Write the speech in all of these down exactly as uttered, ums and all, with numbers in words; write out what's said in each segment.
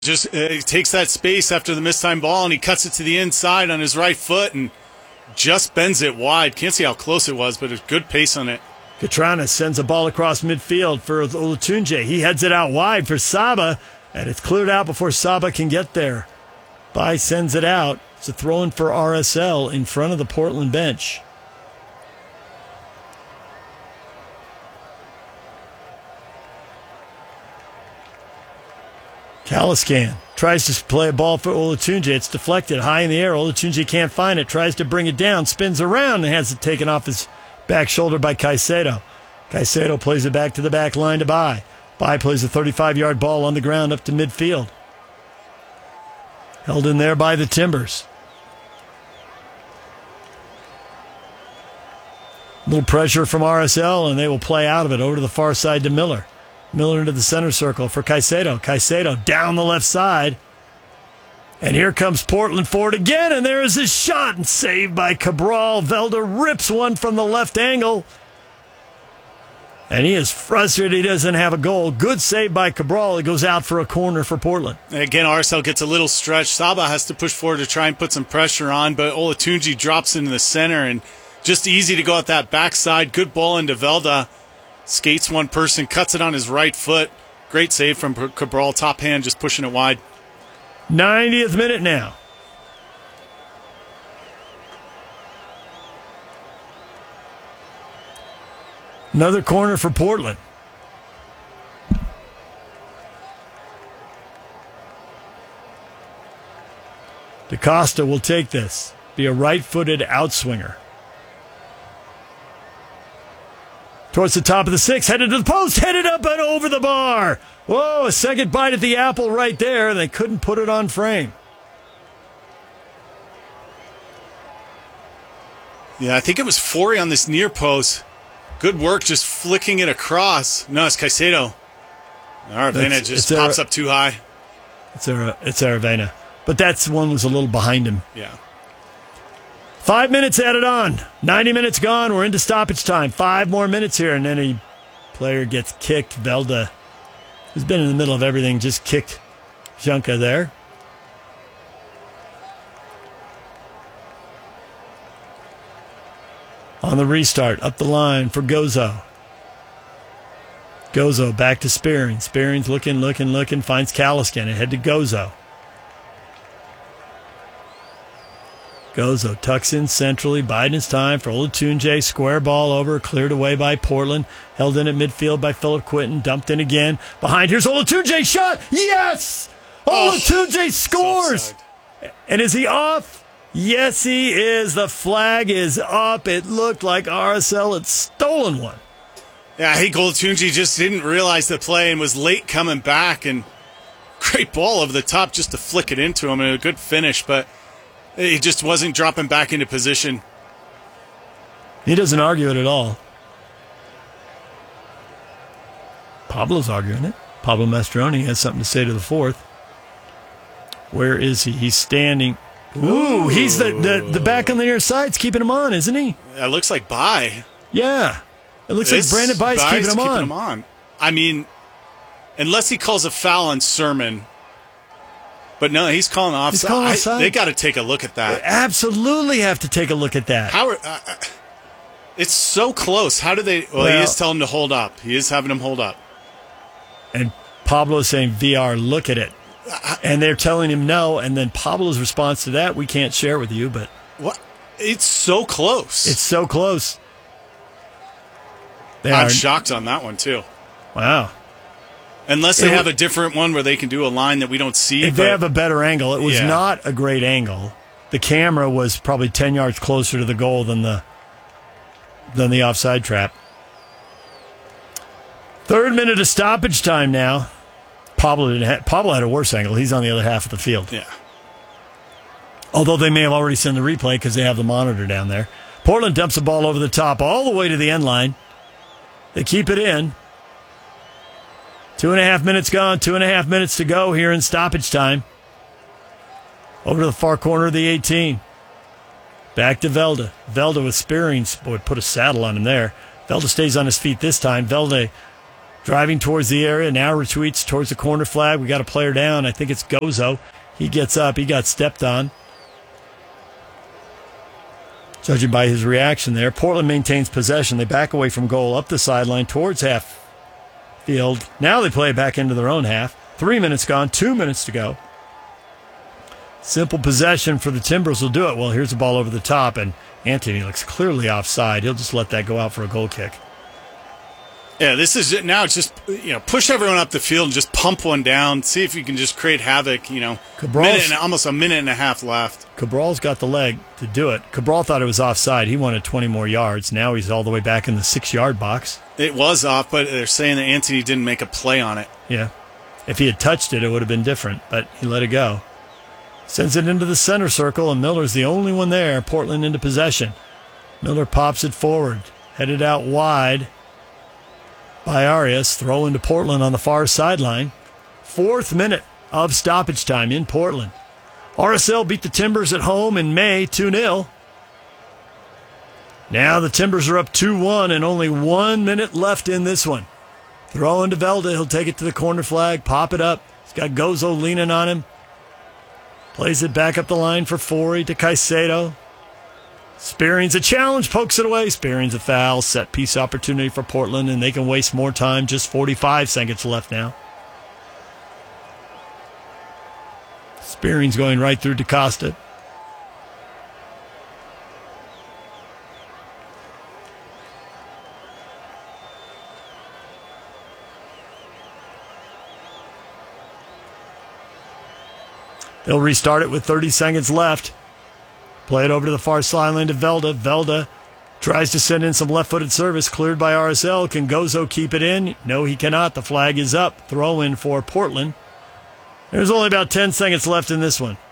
Just uh, he takes that space after the missed time ball, and he cuts it to the inside on his right foot and just bends it wide. Can't see how close it was, but a good pace on it. Katranas sends a ball across midfield for Olatunji. He heads it out wide for Saba, and it's cleared out before Saba can get there. Bai sends it out. It's a throw-in for R S L in front of the Portland bench. Caliscan tries to play a ball for Olatunji. It's deflected high in the air. Olatunji can't find it. Tries to bring it down. Spins around and has it taken off his back shoulder by Caicedo. Caicedo plays it back to the back line to Bai. Bai plays a thirty-five-yard ball on the ground up to midfield. Held in there by the Timbers. A little pressure from R S L, and they will play out of it over to the far side to Miller. Miller into the center circle for Caicedo. Caicedo down the left side. And here comes Portland forward again, and there is his shot, and saved by Cabral. Velda rips one from the left angle. And he is frustrated he doesn't have a goal. Good save by Cabral. It goes out for a corner for Portland. Again, R S L gets a little stretch. Saba has to push forward to try and put some pressure on, but Olatunji drops into the center, and just easy to go at that backside. Good ball into Velda. Skates one person, cuts it on his right foot. Great save from Cabral. Top hand, just pushing it wide. ninetieth minute now. Another corner for Portland. DaCosta will take this. Be a right-footed outswinger. Towards the top of the six, headed to the post, headed up and over the bar. Whoa, a second bite at the apple right there, and they couldn't put it on frame. Yeah, I think it was Forey on this near post. Good work just flicking it across. No, it's Caicedo. Aravena just pops Ara- up too high. It's, Ara- it's Aravena. But that one was a little behind him. Yeah. Five minutes added on. ninety minutes gone. We're into stoppage time. Five more minutes here, and then a player gets kicked. Velda, who's been in the middle of everything, just kicked Junka there. On the restart, up the line for Gozo. Gozo back to Spearing. Spearing's looking, looking, looking, finds Caliscan and head to Gozo. Gozo tucks in centrally, biding his time for Olatunji. Square ball over, cleared away by Portland. Held in at midfield by Philip Quinton. Dumped in again. Behind, here's Olatunji. Shot! Yes! Olatunji oh, scores! So and is he off? Yes, he is. The flag is up. It looked like R S L had stolen one. Yeah, I think Olatunji just didn't realize the play and was late coming back. And great ball over the top just to flick it into him. And a good finish, but he just wasn't dropping back into position. He doesn't argue it at all. Pablo's arguing it. Pablo Mastroeni has something to say to the fourth. Where is he? He's standing. Ooh, he's the, the, the back on the near side's keeping him on, isn't he? It looks like Bai. Yeah. It looks it's, like Brandon Bai's, Bai's keeping, him, keeping on. him on. I mean, unless he calls a foul on Sermon. But no, he's calling offside. He's calling offside. I, they got to take a look at that. They absolutely have to take a look at that. How? Uh, it's so close. How do they? Well, well, he is telling him to hold up. He is having him hold up. And Pablo is saying, V R, look at it. And they're telling him no. And then Pablo's response to that, we can't share with you. But what? It's so close. It's so close. They I'm are, shocked on that one too. Wow. Unless they it, have a different one where they can do a line that we don't see. If but, they have a better angle. It was yeah. not a great angle. The camera was probably ten yards closer to the goal than the than the offside trap. Third minute of stoppage time now. Pablo didn't have, Pablo had a worse angle. He's on the other half of the field. Yeah. Although they may have already seen the replay because they have the monitor down there. Portland dumps the ball over the top all the way to the end line. They keep it in. Two and a half minutes gone. Two and a half minutes to go here in stoppage time. Over to the far corner of the eighteen. Back to Velda. Velda with Spearing. Boy, put a saddle on him there. Velda stays on his feet this time. Velda Driving towards the area, now retweets towards the corner flag. We got a player down. I think it's Gozo. He gets up. He got stepped on. Judging by his reaction there, Portland maintains possession. They back away from goal, up the sideline, towards half field. Now they play it back into their own half. Three minutes gone, two minutes to go. Simple possession for the Timbers will do it. Well, here's the ball over the top, and Anthony looks clearly offside. He'll just let that go out for a goal kick. Yeah, this is it. Now it's just, you know, push everyone up the field and just pump one down. See if you can just create havoc, you know. Minute and, almost a minute and a half left. Cabral's got the leg to do it. Cabral thought it was offside. He wanted twenty more yards. Now he's all the way back in the six-yard box. It was off, but they're saying that Anthony didn't make a play on it. Yeah. If he had touched it, it would have been different, but he let it go. Sends it into the center circle, and Miller's the only one there. Portland into possession. Miller pops it forward. Headed out wide by Arias. Throw into Portland on the far sideline. Fourth minute of stoppage time in Portland. R S L beat the Timbers at home in May two nil. Now the Timbers are up two one and only one minute left in this one. Throw into Velda. He'll take it to the corner flag, pop it up. He's got Gozo leaning on him. Plays it back up the line for Forey to Caicedo. Spearing's a challenge, pokes it away. Spearing's a foul. Set piece opportunity for Portland, and they can waste more time. Just forty-five seconds left now. Spearing's going right through DaCosta. They'll restart it with thirty seconds left. Play it over to the far sideline to Velda. Velda tries to send in some left-footed service, cleared by R S L. Can Gozo keep it in? No, he cannot. The flag is up. Throw in for Portland. There's only about ten seconds left in this one.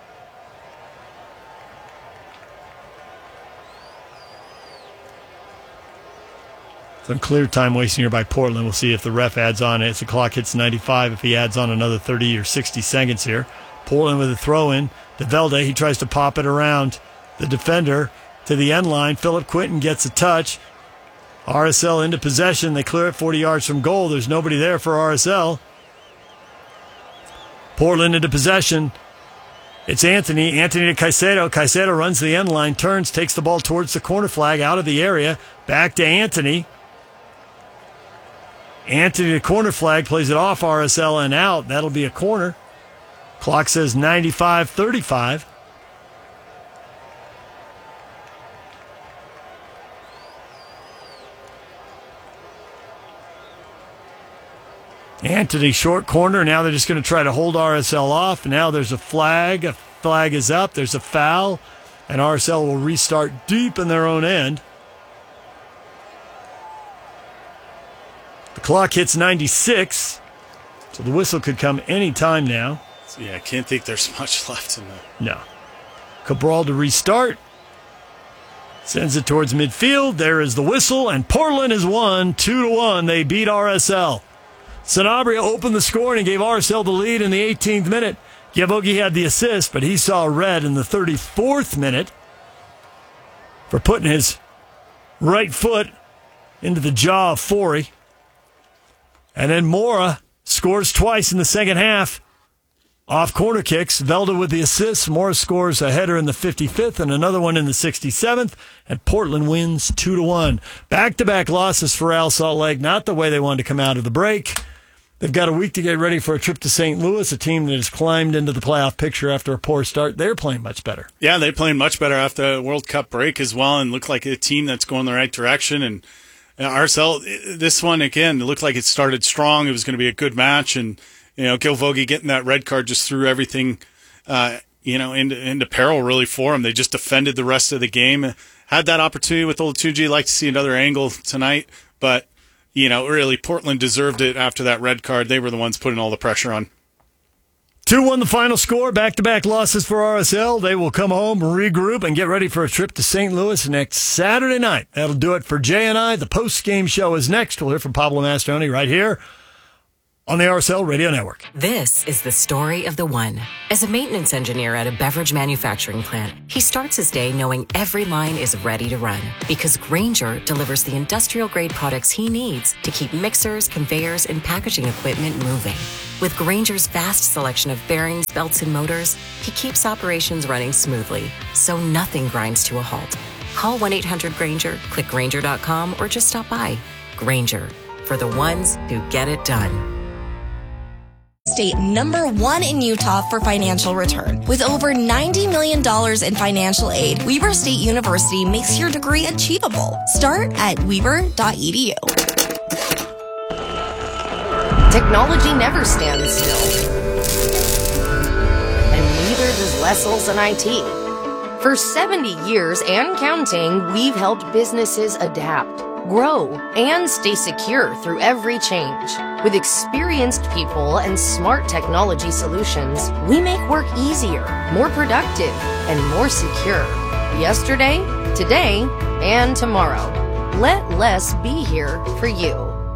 Some clear time wasting here by Portland. We'll see if the ref adds on it. As the clock hits ninety-five, if he adds on another thirty or sixty seconds here. Portland with a throw-in to Velda. He tries to pop it around the defender to the end line. Philip Quinton gets a touch. R S L into possession. They clear it forty yards from goal. There's nobody there for R S L. Portland into possession. It's Anthony. Anthony to Caicedo. Caicedo runs the end line, turns, takes the ball towards the corner flag, out of the area. Back to Anthony. Anthony to corner flag, plays it off R S L and out. That'll be a corner. Clock says ninety-five thirty-five. Anthony, short corner. Now they're just going to try to hold R S L off. Now there's a flag. A flag is up. There's a foul. And R S L will restart deep in their own end. The clock hits ninety-six. So the whistle could come any time now. Yeah, I can't think there's much left in there. No. Cabral to restart. Sends it towards midfield. There is the whistle, and Portland has won two to one. They beat R S L. Sanabria opened the scoring and gave R S L the lead in the eighteenth minute. Yavogi had the assist, but he saw red in the thirty-fourth minute for putting his right foot into the jaw of Forey. And then Mora scores twice in the second half. Off corner kicks, Velda with the assist. Mora scores a header in the fifty-fifth and another one in the sixty-seventh. And Portland wins two to one. Back-to-back losses for Al Salt Lake. Not the way they wanted to come out of the break. They've got a week to get ready for a trip to Saint Louis, a team that has climbed into the playoff picture after a poor start. They're playing much better. Yeah, they're playing much better after the World Cup break as well, and look like a team that's going the right direction. And R S L, this one, again, it looked like it started strong. It was going to be a good match, and you know, Gilvogi getting that red card just threw everything, uh, you know, into, into peril really for him. They just defended the rest of the game. Had that opportunity with Olatunji. Like to see another angle tonight, but you know, really, Portland deserved it after that red card. They were the ones putting all the pressure on. two one the final score. Back-to-back losses for R S L. They will come home, regroup, and get ready for a trip to Saint Louis next Saturday night. That'll do it for Jay and I. The post-game show is next. We'll hear from Pablo Mastroeni right here on the R S L Radio Network. This is the story of the one. As a maintenance engineer at a beverage manufacturing plant, he starts his day knowing every line is ready to run because Grainger delivers the industrial-grade products he needs to keep mixers, conveyors, and packaging equipment moving. With Grainger's vast selection of bearings, belts, and motors, he keeps operations running smoothly, so nothing grinds to a halt. Call one eight hundred Grainger, click Grainger dot com, or just stop by. Grainger, for the ones who get it done. State number one in Utah for financial return. With over ninety million dollars in financial aid, Weber State University makes your degree achievable. Start at weber dot e d u. Technology never stands still. And neither does Lessel's and I T. For seventy years and counting, we've helped businesses adapt, grow, and stay secure through every change. With experienced people and smart technology solutions, we make work easier, more productive, and more secure. Yesterday, today, and tomorrow. Let less be here for you.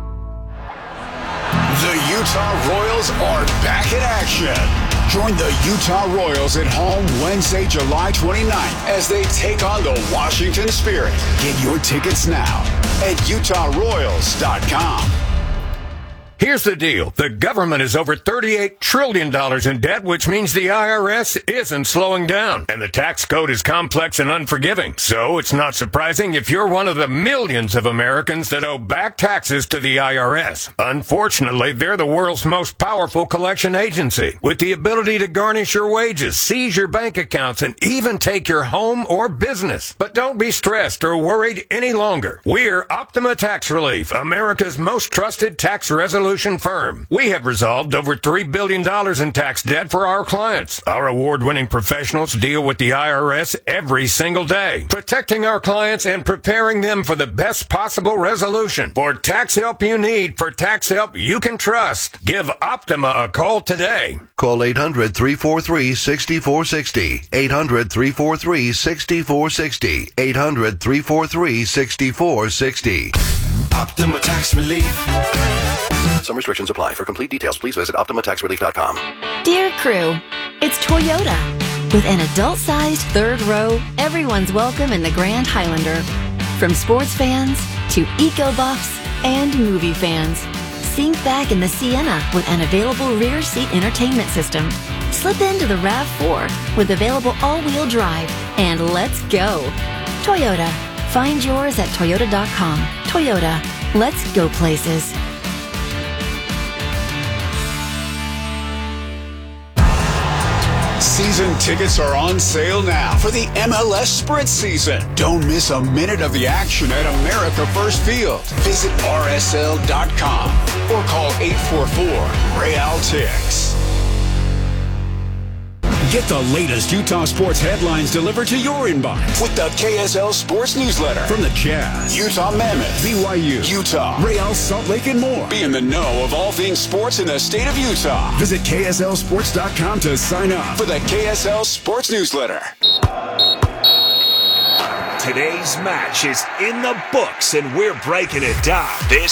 The Utah Royals are back in action. Join the Utah Royals at home Wednesday, July twenty-ninth as they take on the Washington Spirit. Get your tickets now at utah royals dot com. Here's the deal. The government is over thirty-eight trillion dollars in debt, which means the I R S isn't slowing down. And the tax code is complex and unforgiving. So it's not surprising if you're one of the millions of Americans that owe back taxes to the I R S. Unfortunately, they're the world's most powerful collection agency, with the ability to garnish your wages, seize your bank accounts, and even take your home or business. But don't be stressed or worried any longer. We're Optima Tax Relief, America's most trusted tax resolution firm. We have resolved over three billion dollars in tax debt for our clients. Our award-winning professionals deal with the I R S every single day, protecting our clients and preparing them for the best possible resolution. For tax help you need, for tax help you can trust, give Optima a call today. Call eight hundred, three four three, six four six zero. eight hundred, three four three, six four six zero. eight hundred, three four three, six four six zero. Optima Tax Relief. Some restrictions apply. For complete details, please visit optima tax relief dot com. Dear crew, it's Toyota. With an adult-sized third row, everyone's welcome in the Grand Highlander. From sports fans to eco-buffs and movie fans. Sink back in the Sienna with an available rear seat entertainment system. Slip into the RAV four with available all-wheel drive. And let's go. Toyota. Find yours at toyota dot com. Toyota. Let's go places. Season tickets are on sale now for the M L S Sprint season. Don't miss a minute of the action at America First Field. Visit R S L dot com or call eight four four, Real Tix. Get the latest Utah sports headlines delivered to your inbox with the K S L Sports Newsletter. From the Jazz, Utah Mammoth, B Y U, Utah, Real Salt Lake, and more. Be in the know of all things sports in the state of Utah. Visit K S L sports dot com to sign up for the K S L Sports Newsletter. Today's match is in the books, and we're breaking it down. This